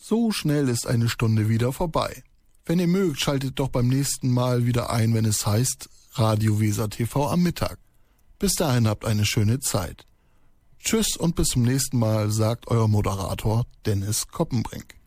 So schnell ist eine Stunde wieder vorbei. Wenn ihr mögt, schaltet doch beim nächsten Mal wieder ein, wenn es heißt Radio Weser TV am Mittag. Bis dahin habt eine schöne Zeit. Tschüss und bis zum nächsten Mal, sagt euer Moderator Dennis Koppenbrink.